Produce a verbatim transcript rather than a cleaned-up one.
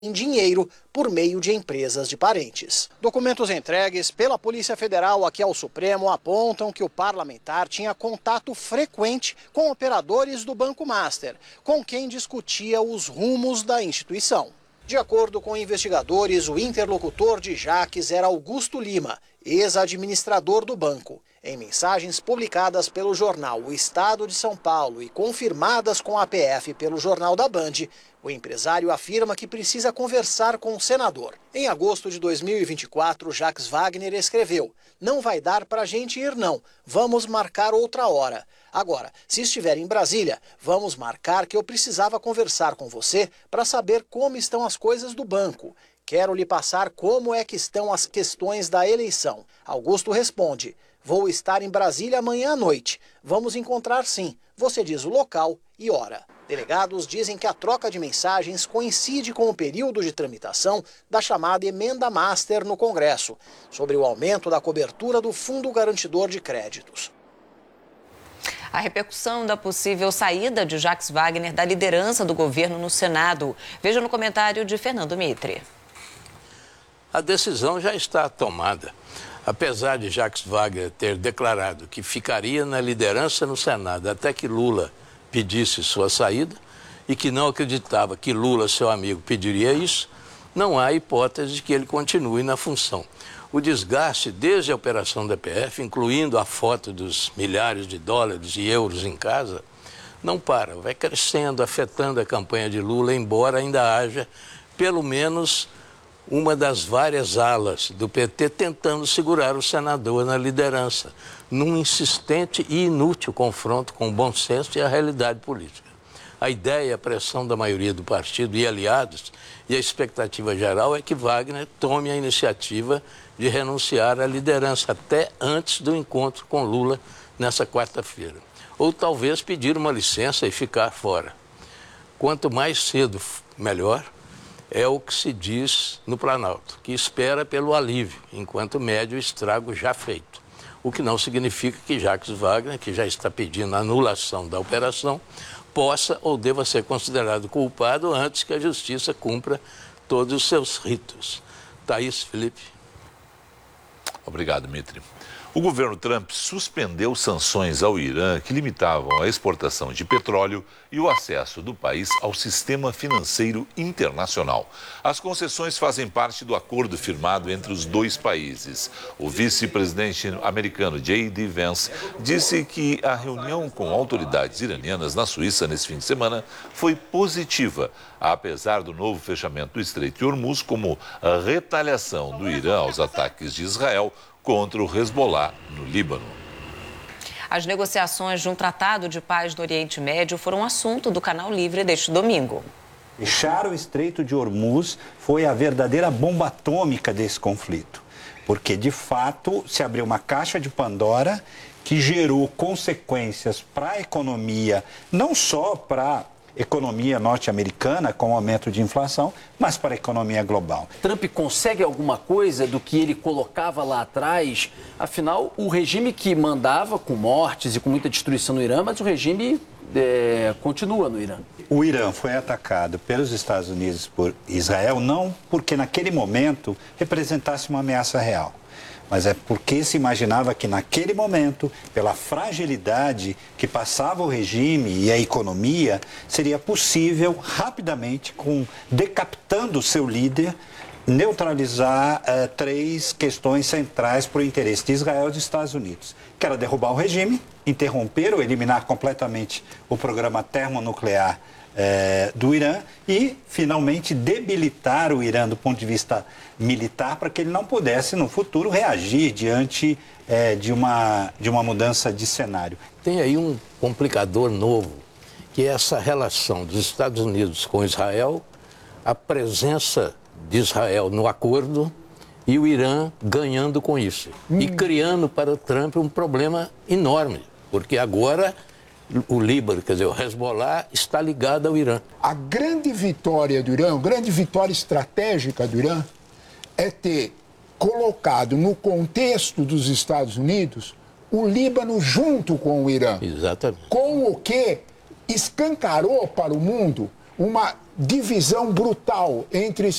em dinheiro por meio de empresas de parentes. Documentos entregues pela Polícia Federal aqui ao Supremo apontam que o parlamentar tinha contato frequente com operadores do Banco Master, com quem discutia os rumos da instituição. De acordo com investigadores, o interlocutor de Jacques era Augusto Lima, ex-administrador do banco. Em mensagens publicadas pelo jornal O Estado de São Paulo e confirmadas com a P F pelo Jornal da Band, o empresário afirma que precisa conversar com o senador. Em agosto de dois mil e vinte e quatro, Jacques Wagner escreveu: "Não vai dar para a gente ir não, vamos marcar outra hora. Agora, se estiver em Brasília, vamos marcar que eu precisava conversar com você para saber como estão as coisas do banco. Quero lhe passar como é que estão as questões da eleição." Augusto responde: "Vou estar em Brasília amanhã à noite. Vamos encontrar sim. Você diz o local e hora." Delegados dizem que a troca de mensagens coincide com o período de tramitação da chamada Emenda Master no Congresso, sobre o aumento da cobertura do Fundo Garantidor de Créditos. A repercussão da possível saída de Jacques Wagner da liderança do governo no Senado. Veja no comentário de Fernando Mitre. A decisão já está tomada. Apesar de Jacques Wagner ter declarado que ficaria na liderança no Senado até que Lula pedisse sua saída e que não acreditava que Lula, seu amigo, pediria isso, não há hipótese de que ele continue na função. O desgaste desde a operação da P F, incluindo a foto dos milhares de dólares e euros em casa, não para, vai crescendo, afetando a campanha de Lula, embora ainda haja pelo menos uma das várias alas do P T tentando segurar o senador na liderança, num insistente e inútil confronto com o bom senso e a realidade política. A ideia e a pressão da maioria do partido e aliados e a expectativa geral é que Wagner tome a iniciativa de renunciar à liderança até antes do encontro com Lula nessa quarta-feira. Ou talvez pedir uma licença e ficar fora. Quanto mais cedo, melhor. É o que se diz no Planalto, que espera pelo alívio, enquanto mede o estrago já feito. O que não significa que Jacques Wagner, que já está pedindo a anulação da operação, possa ou deva ser considerado culpado antes que a justiça cumpra todos os seus ritos. Thaís, Felipe. Obrigado, Mitre. O governo Trump suspendeu sanções ao Irã que limitavam a exportação de petróleo e o acesso do país ao sistema financeiro internacional. As concessões fazem parte do acordo firmado entre os dois países. O vice-presidente americano J D Vance disse que a reunião com autoridades iranianas na Suíça nesse fim de semana foi positiva, apesar do novo fechamento do Estreito de Hormuz como a retaliação do Irã aos ataques de Israel contra o Hezbollah no Líbano. As negociações de um tratado de paz no Oriente Médio foram assunto do Canal Livre deste domingo. Fechar o Estreito de Hormuz foi a verdadeira bomba atômica desse conflito, porque de fato se abriu uma caixa de Pandora que gerou consequências para a economia, não só para economia norte-americana com o aumento de inflação, mas para a economia global. Trump consegue alguma coisa do que ele colocava lá atrás? Afinal, o regime que mandava com mortes e com muita destruição no Irã, mas o regime é, continua no Irã. O Irã foi atacado pelos Estados Unidos por Israel, não porque naquele momento representasse uma ameaça real, mas é porque se imaginava que naquele momento, pela fragilidade que passava o regime e a economia, seria possível rapidamente, com, decapitando o seu líder, neutralizar uh, três questões centrais para o interesse de Israel e dos Estados Unidos, que era derrubar o regime, interromper ou eliminar completamente o programa termonuclear É, do Irã e, finalmente, debilitar o Irã do ponto de vista militar para que ele não pudesse, no futuro, reagir diante é, de, uma, de uma mudança de cenário. Tem aí um complicador novo, que é essa relação dos Estados Unidos com Israel, a presença de Israel no acordo e o Irã ganhando com isso. Hum. E criando para o Trump um problema enorme, porque agora o Líbano, quer dizer, o Hezbollah, está ligado ao Irã. A grande vitória do Irã, a grande vitória estratégica do Irã é ter colocado no contexto dos Estados Unidos o Líbano junto com o Irã. Exatamente. Com o que escancarou para o mundo uma divisão brutal entre